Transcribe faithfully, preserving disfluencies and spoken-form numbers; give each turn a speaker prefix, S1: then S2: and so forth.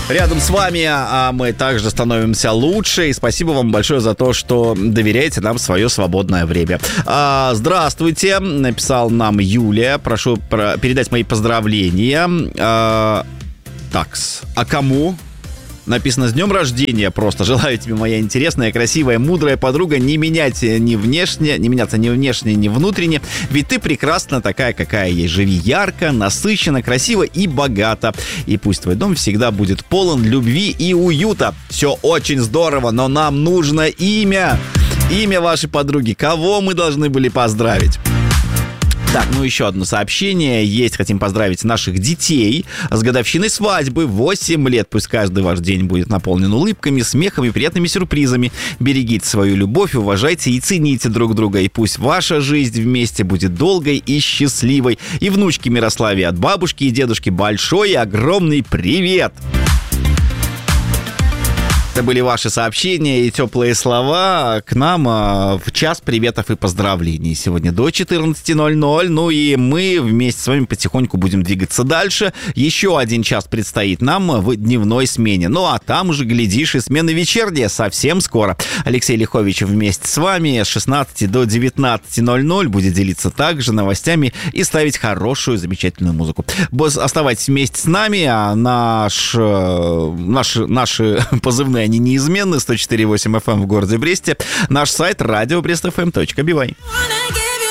S1: рядом с вами, а мы также становимся лучше. И спасибо вам большое за то, что доверяете нам свое свободное время. А, здравствуйте, написал нам Юлия. Прошу про- передать мои поздравления. А, такс, а кому? Написано: с днем рождения просто. Желаю тебе, моя интересная, красивая, мудрая подруга, не менять ни внешне, не меняться ни внешне, ни внутренне. Ведь ты прекрасна такая, какая есть. Живи ярко, насыщенно, красиво и богато. И пусть твой дом всегда будет полон любви и уюта. Все очень здорово, но нам нужно имя. Имя вашей подруги. Кого мы должны были поздравить? Так, ну еще одно сообщение есть. Хотим поздравить наших детей с годовщиной свадьбы. восемь лет. Пусть каждый ваш день будет наполнен улыбками, смехом и приятными сюрпризами. Берегите свою любовь, уважайте и цените друг друга. И пусть ваша жизнь вместе будет долгой и счастливой. И внучке Мирославе от бабушки и дедушки большой и огромный привет! Это были ваши сообщения и теплые слова к нам в час приветов и поздравлений. Сегодня до четырнадцати ноль-ноль. Ну и мы вместе с вами потихоньку будем двигаться дальше. Еще один час предстоит нам в дневной смене. Ну а там уже, глядишь, и смена вечерняя совсем скоро. Алексей Лихович вместе с вами с шестнадцати до девятнадцати ноль-ноль будет делиться также новостями и ставить хорошую, замечательную музыку. Оставайтесь вместе с нами, а наш, наши, наши позывные они неизменны. сто четыре и восемь эф эм в городе Бресте. Наш сайт радио брест эф эм точка би вай.